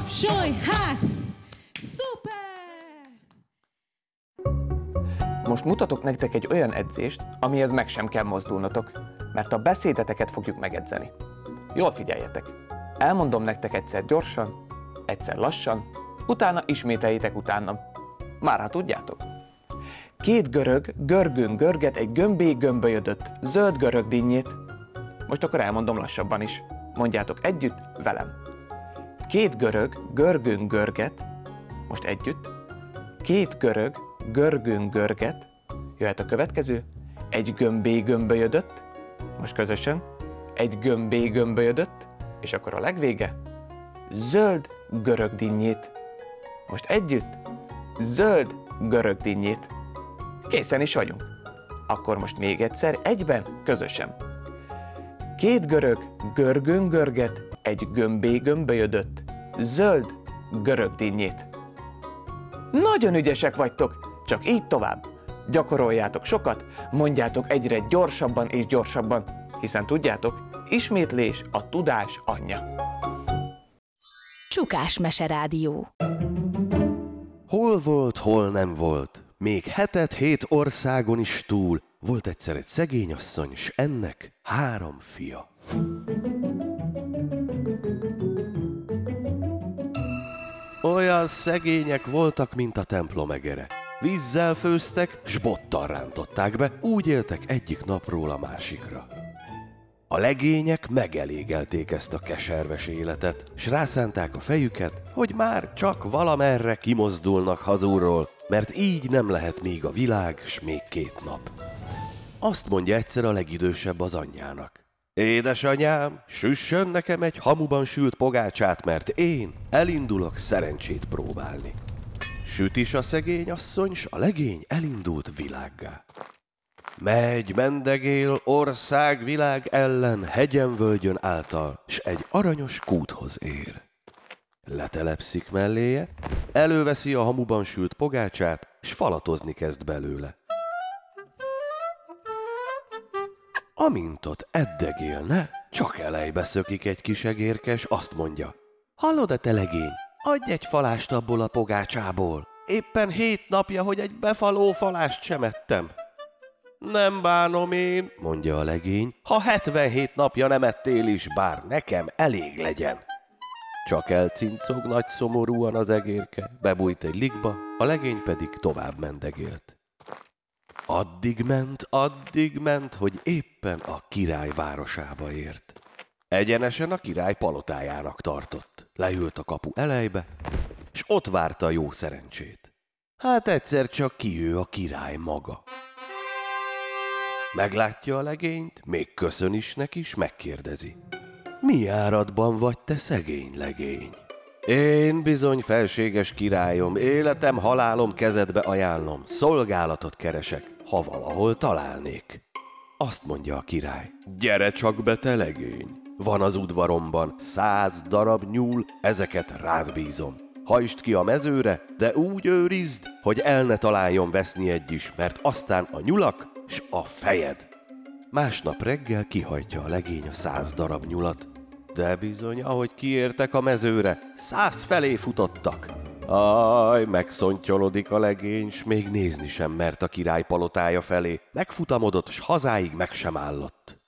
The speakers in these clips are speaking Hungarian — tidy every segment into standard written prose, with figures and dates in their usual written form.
Tapsolj hát! Szuper! Most mutatok nektek egy olyan edzést, amihez meg sem kell mozdulnotok, mert a beszédeteket fogjuk megedzeni. Jól figyeljetek! Elmondom nektek egyszer gyorsan, egyszer lassan, utána ismételjétek utánam. Már ha tudjátok. Két görög görgőn görget egy gömbé gömbölyödött zöld görög dinnyét. Most akkor elmondom lassabban is. Mondjátok együtt velem. Két görög görgőn görget, most együtt. Két görög görgőn görget, jöhet a következő. Egy gömbé gömbölyödött, most közösen. Egy gömbé gömbölyödött, és akkor a legvége. Zöld görög dinnyét. Most együtt. Zöld görög dinnyét. Készen is vagyunk. Akkor most még egyszer, egyben, közösen. Két görög görgőn görget egy gömbé gömbölyödött zöld görög dinnyét. Nagyon ügyesek vagytok, csak így tovább. Gyakoroljátok sokat, mondjátok egyre gyorsabban és gyorsabban, hiszen tudjátok, ismétlés a tudás anyja. Csukás Meserádió. Hol volt, hol nem volt, még 7 országon is túl, volt egyszer egy szegény asszony, s ennek 3 fia. Olyan szegények voltak, mint a templom egere. Vízzel főztek, s bottal rántották be, úgy éltek egyik napról a másikra. A legények megelégelték ezt a keserves életet, s rászánták a fejüket, hogy már csak valamerre kimozdulnak hazulról, mert így nem lehet még a világ, s még 2 nap. Azt mondja egyszer a legidősebb az anyjának. Édesanyám, süssön nekem egy hamuban sült pogácsát, mert én elindulok szerencsét próbálni. Süt is a szegény asszony, s a legény elindult világgá. Megy, mendegél, ország, világ ellen, hegyen-völgyön által, s egy aranyos kúthoz ér. Letelepszik melléje, előveszi a hamuban sült pogácsát, s falatozni kezd belőle. Amint ott eddegélne, csak elejbe szökik egy kis egérke, s azt mondja. Hallod-e, te legény? Adj egy falást abból a pogácsából. Éppen 7 napja, hogy egy befaló falást sem ettem. Nem bánom én, mondja a legény, ha 77 napja nem ettél is, bár nekem elég legyen. Csak elcincog nagy szomorúan az egérke, bebújt egy likba, a legény pedig tovább mendegélt. Addig ment, hogy éppen a király városába ért. Egyenesen a király palotájának tartott. Leült a kapu elejbe, s ott várta a jó szerencsét. Hát egyszer csak kijő a király maga. Meglátja a legényt, még köszön is neki, s megkérdezi. Mi áradban vagy, te szegény legény? Én bizony, felséges királyom, életem, halálom kezedbe ajánlom, szolgálatot keresek, ha valahol találnék. Azt mondja a király, gyere csak be, te legény, van az udvaromban 100 darab nyúl, ezeket rád bízom. Hajtsd ki a mezőre, de úgy őrizd, hogy el ne találjon veszni egy is, mert aztán a nyulak s a fejed. Másnap reggel kihajtja a legény a 100 darab nyulat, de bizony, ahogy kiértek a mezőre, 100 felé futottak. Aj, megszontyolodik a legény, s még nézni sem mert a király palotája felé. Megfutamodott, s hazáig meg sem állott.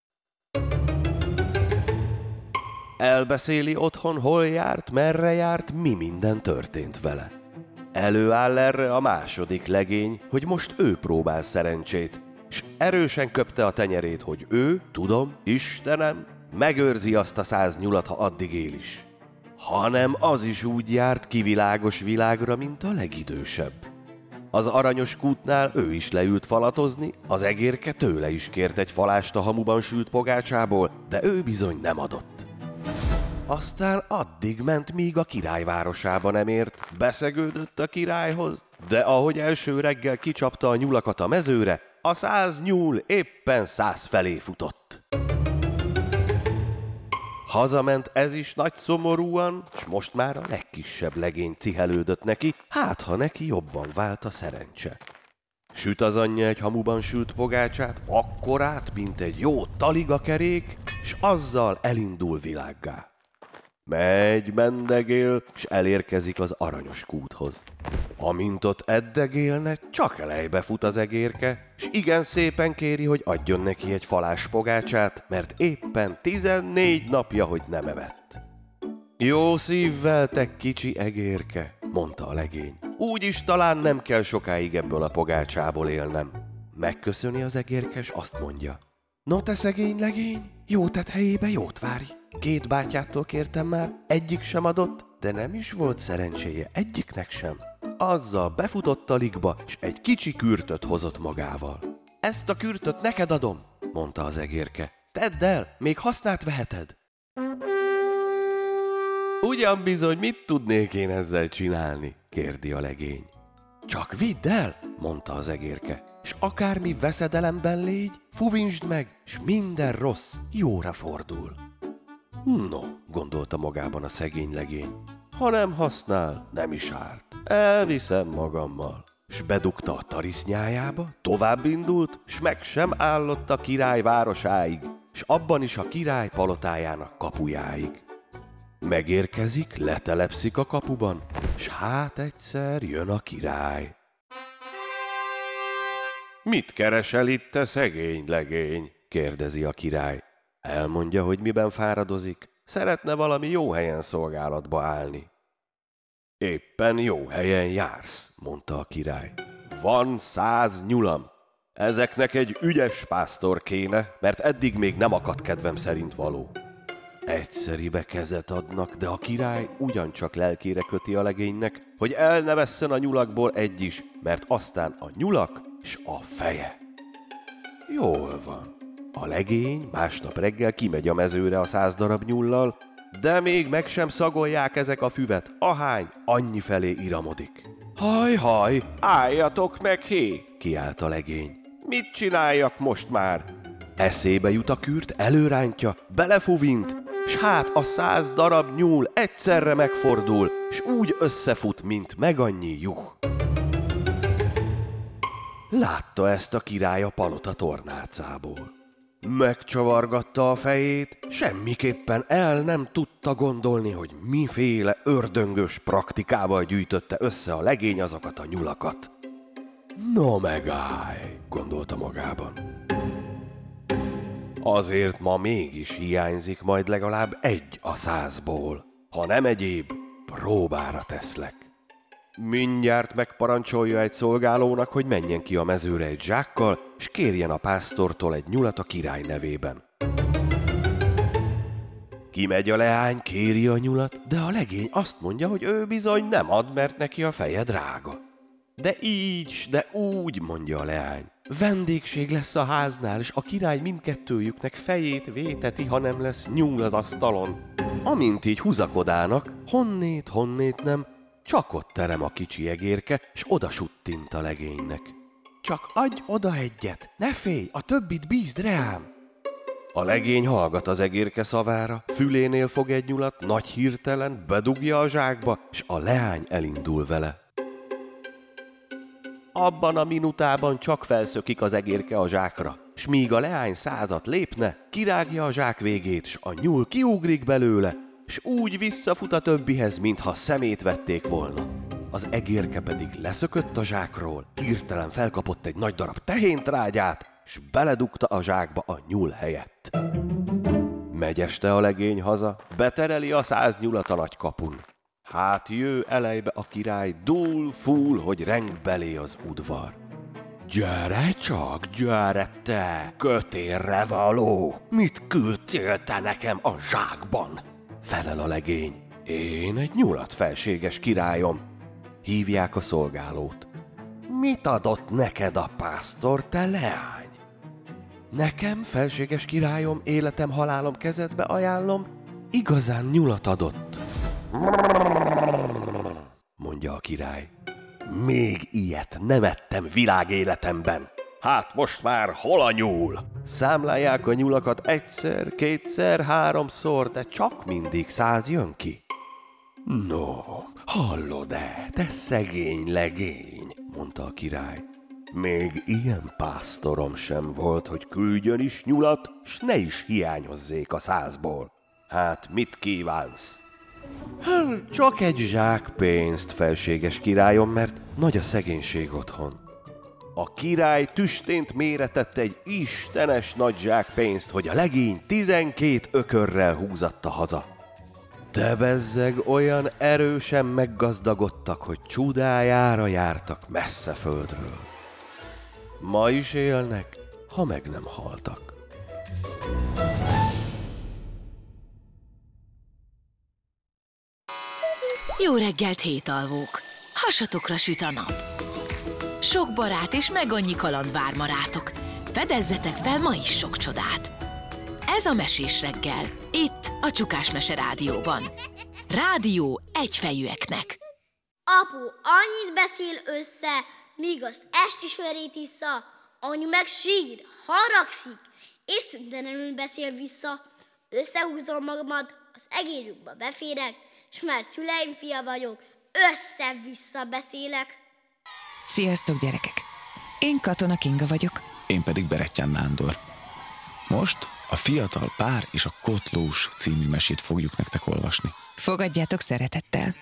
Elbeszéli otthon, hol járt, merre járt, mi minden történt vele. Előáll erre a második legény, hogy most ő próbál szerencsét, s erősen köpte a tenyerét, hogy ő, tudom, Istenem, megőrzi azt a 100 nyulat, ha addig él is. Hanem az is úgy járt kivilágos világra, mint a legidősebb. Az aranyos kútnál ő is leült falatozni, az egérke tőle is kért egy falást a hamuban sült pogácsából, de ő bizony nem adott. Aztán addig ment, míg a király városába nem ért, beszegődött a királyhoz, de ahogy első reggel kicsapta a nyulakat a mezőre, a 100 nyúl éppen 100 felé futott. Hazament ez is nagy szomorúan, s most már a legkisebb legény cihelődött neki, hát ha neki jobban vált a szerencse. Süt az anyja egy hamuban sült pogácsát, akkorát, mint egy jó taligakerék, s azzal elindul világgá. Megy, mendegél, s elérkezik az aranyos kúthoz. Amint ott eddegélne, csak elejbe fut az egérke, s igen szépen kéri, hogy adjon neki egy falás pogácsát, mert éppen 14 napja, hogy nem evett. Jó szívvel, te kicsi egérke, mondta a legény. Úgyis talán nem kell sokáig ebből a pogácsából élnem. Megköszöni az egérke, s azt mondja. No te szegény legény, jó tett helyébe jót várj. 2 bátyától kértem már, egyik sem adott, de nem is volt szerencséje egyiknek sem. Azzal befutott a ligba, s egy kicsi kürtöt hozott magával. Ezt a kürtöt neked adom, mondta az egérke. Tedd el, még hasznát veheted. Ugyan bizony, mit tudnék én ezzel csinálni? Kérdi a legény. Csak vidd el, mondta az egérke, s akármi veszedelemben légy, fuvinsd meg, s minden rossz jóra fordul. No, gondolta magában a szegény legény, ha nem használ, nem is árt. Elviszem magammal. S bedugta a tarisznyájába, tovább indult, s meg sem állott a király városáig, s abban is a király palotájának kapujáig. Megérkezik, letelepszik a kapuban, s hát egyszer jön a király. Mit keresel itt, te szegény legény? Kérdezi a király. Elmondja, hogy miben fáradozik, szeretne valami jó helyen szolgálatba állni. Éppen jó helyen jársz, mondta a király. Van 100 nyulam. Ezeknek egy ügyes pásztor kéne, mert eddig még nem akadt kedvem szerint való. Egyszeribe kezet adnak, de a király ugyancsak lelkére köti a legénynek, hogy el ne vesszen a nyulakból egy is, mert aztán a nyulak s a feje. Jól van. A legény másnap reggel kimegy a mezőre a 100 darab nyullal, de még meg sem szagolják ezek a füvet, ahány annyi felé iramodik. Haj, álljatok meg, hé! Kiált a legény. Mit csináljak most már? Eszébe jut a kürt, előrántja, belefuvint, s hát a 100 darab nyúl egyszerre megfordul, s úgy összefut, mint megannyi juh. Látta ezt a király a palota tornácából. Megcsavargatta a fejét, semmiképpen el nem tudta gondolni, hogy miféle ördöngös praktikával gyűjtötte össze a legény azokat a nyulakat. No megállj, gondolta magában. Azért ma mégis hiányzik majd legalább 1 a 100-ból. Ha nem egyéb, próbára teszlek. Mindjárt megparancsolja egy szolgálónak, hogy menjen ki a mezőre egy zsákkal, s kérjen a pásztortól egy nyulat a király nevében. Kimegy a leány, kéri a nyulat, de a legény azt mondja, hogy ő bizony nem ad, mert neki a feje drága. De így, s de úgy, mondja a leány. Vendégség lesz a háznál, és a király mindkettőjüknek fejét véteti, ha nem lesz nyúl az asztalon. Amint így húzakodának, honnét nem, csak ott terem a kicsi egérke, s oda suttint a legénynek. Csak adj oda egyet, ne félj, a többit bízd reám. A legény hallgat az egérke szavára, fülénél fog egy nyulat, nagy hirtelen bedugja a zsákba, s a leány elindul vele. Abban a minutában csak felszökik az egérke a zsákra, s míg a leány 100-at lépne, kirágja a zsák végét, s a nyúl kiugrik belőle, s úgy visszafut a többihez, mintha szemét vették volna. Az egérke pedig leszökött a zsákról, hirtelen felkapott egy nagy darab tehéntrágyát, s beledugta a zsákba a nyúl helyett. Megy este a legény haza, betereli a 100 nyulat a nagy kapun. Hát jő elejbe a király, dúl, fúl, hogy reng belé az udvar. Gyere csak, gyere te, kötélre való! Mit küldtél te nekem a zsákban? Felel a legény. Én egy nyulat, felséges királyom. Hívják a szolgálót. Mit adott neked a pásztor, te leány? Nekem, felséges királyom, életem, halálom kezedbe ajánlom, igazán nyulat adott. Mondja a király. Még ilyet nem ettem világéletemben. Hát most már hol a nyúl? Számlálják a nyulakat egyszer, kétszer, 3-szor, de csak mindig 100 jön ki. No, hallod-e, te szegény legény, mondta a király. Még ilyen pásztorom sem volt, hogy küldjön is nyulat, s ne is hiányozzék a 100-ból. Hát mit kívánsz? Csak egy zsák pénzt, felséges királyom, mert nagy a szegénység otthon. A király tüstént méretett egy istenes nagy zsák pénzt, hogy a legény 12 ökörrel húzatta haza. De bezzeg olyan erősen meggazdagodtak, hogy csudájára jártak messze földről. Ma is élnek, ha meg nem haltak. Jó reggelt, hétalvók! Hasatokra süt a nap. Sok barát és meg annyi kaland vár ma rátok. Fedezzetek fel ma is sok csodát. Ez a Mesés reggel, itt a Csukás Mese Rádióban. Rádió egyfejűeknek. Apu annyit beszél össze, míg az esti sörét issza, anyu meg sír, haragszik, és szüntelenül beszél vissza. Összehúzom magamat, az egérjukba beférek, s mert szüleim fia vagyok, össze-vissza beszélek. Sziasztok, gyerekek! Én Katona Kinga vagyok. Én pedig Berettyán Nándor. Most a Fiatal pár és a Kotlós című mesét fogjuk nektek olvasni. Fogadjátok szeretettel.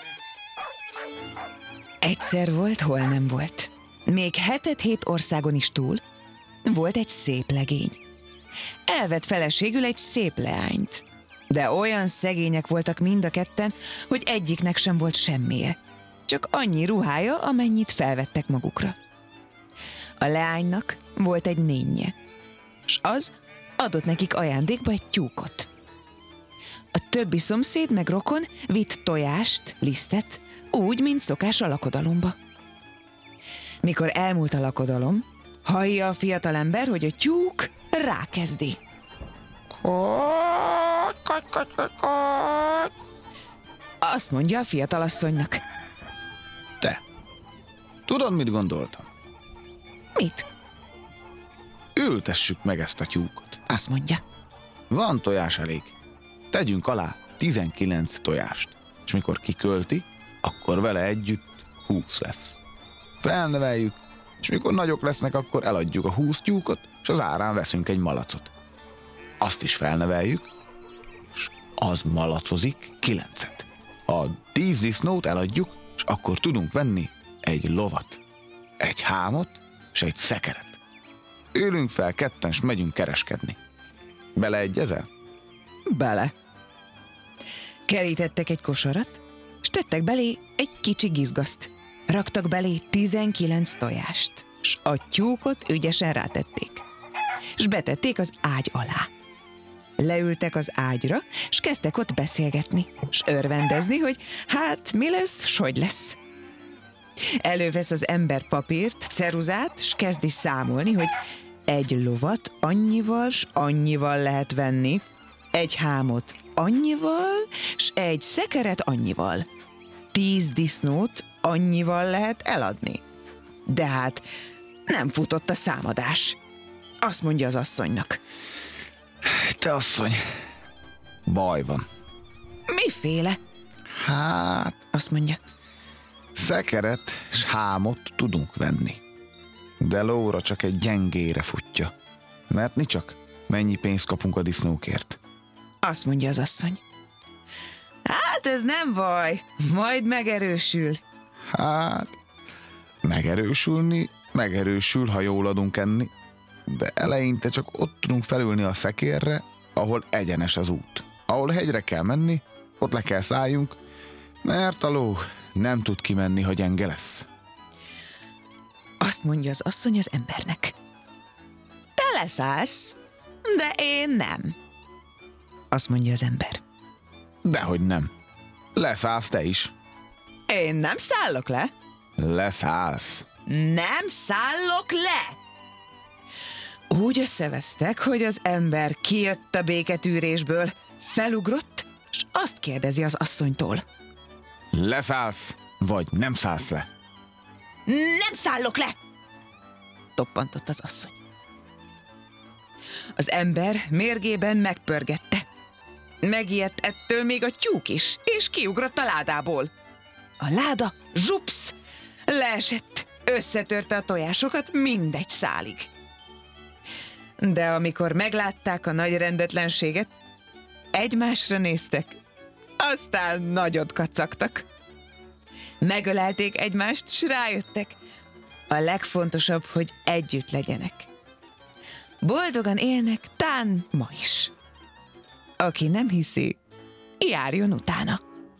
Egyszer volt, hol nem volt. Még 7 országon is túl volt egy szép legény. Elvett feleségül egy szép leányt. De olyan szegények voltak mind a ketten, hogy egyiknek sem volt semmije. Csak annyi ruhája, amennyit felvettek magukra. A leánynak volt egy nénje, s az adott nekik ajándékba egy tyúkot. A többi szomszéd meg rokon vitt tojást, lisztet, úgy, mint szokás a lakodalomba. Mikor elmúlt a lakodalom, hallja a fiatalember, hogy a tyúk rákezdi. Azt mondja a fiatalasszonynak. Te, tudod, mit gondoltam? Mit? Ültessük meg ezt a tyúkot. Azt mondja. Van tojás elég. Tegyünk alá 19 tojást, és mikor kikölti, akkor vele együtt 20 lesz. Felneveljük, és mikor nagyok lesznek, akkor eladjuk a 20 tyúkot, és az árán veszünk egy malacot. Azt is felneveljük, és az malacozik 9-et. A 10 disznót eladjuk, és akkor tudunk venni egy lovat, egy hámot, és egy szekeret. Ülünk fel ketten, és megyünk kereskedni. Beleegyezel? Bele. Kerítettek egy kosarat, s tettek belé egy kicsi gizgaszt. Raktak belé 19 tojást, s a tyúkot ügyesen rátették. S betették az ágy alá. Leültek az ágyra, s kezdtek ott beszélgetni, s örvendezni, hogy hát mi lesz, s hogy lesz. Elővesz az ember papírt, ceruzát, s kezdi számolni, hogy egy lovat annyival s annyival lehet venni, egy hámot annyival, s egy szekeret annyival. 10 disznót annyival lehet eladni. De hát nem futott a számadás. Azt mondja az asszonynak. Te asszony, baj van. Miféle? Hát, Azt mondja. szekeret és hámot tudunk venni. De lóra csak egy gyengére futja. Mert mi csak mennyi pénzt kapunk a disznókért. Azt mondja az asszony. Hát ez nem baj, majd megerősül. Hát, megerősül, ha jól adunk enni. De eleinte csak ott tudunk felülni a szekérre, ahol egyenes az út. Ahol hegyre kell menni, ott le kell szálljunk, mert a ló nem tud kimenni, ha gyenge lesz. Azt mondja az asszony az embernek. Te leszállsz, de én nem. Azt mondja az ember. Dehogy nem. Leszállsz te is. Én nem szállok le. Leszállsz. Nem szállok le! Úgy összevesztek, hogy az ember kijött a béketűrésből, felugrott, és azt kérdezi az asszonytól. Leszállsz, vagy nem szállsz le. Nem szállok le! Toppantott az asszony. Az ember mérgében megpörgette. Megijedt ettől még a tyúk is, és kiugrott a ládából. A láda zsupsz! Leesett, összetörte a tojásokat mindegy szálig. De amikor meglátták a nagy rendetlenséget, egymásra néztek, Aztán nagyot kacagtak. Megölelték egymást, s rájöttek. A legfontosabb, hogy együtt legyenek. Boldogan élnek, tán ma is. Aki nem hiszi, járjon utána.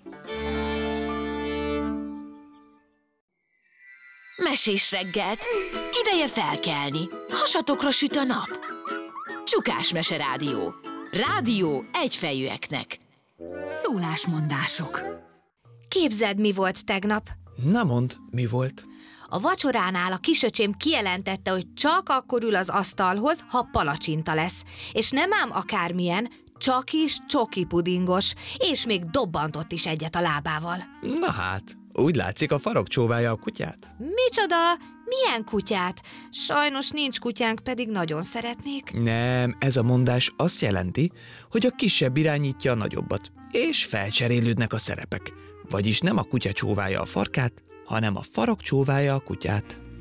Mesés reggelt, ideje felkelni, hasatokra süt a nap. Csukás Mese Rádió. Rádió egyfejűeknek. Szólásmondások. Képzeld, mi volt tegnap? Na mondd, mi volt? A vacsoránál a kisöcsém kijelentette, hogy csak akkor ül az asztalhoz, ha palacsinta lesz. És nem ám akármilyen, csak is csoki pudingos, és még dobbantott is egyet a lábával. Na hát, úgy látszik, a farok csóválja a kutyát. Micsoda? Milyen kutyát? Sajnos nincs kutyánk, pedig nagyon szeretnék. Nem, ez a mondás azt jelenti, hogy a kisebb irányítja a nagyobbat, és felcserélődnek a szerepek. Vagyis nem a kutya csóválja a farkát, hanem a farok csóválja a kutyát.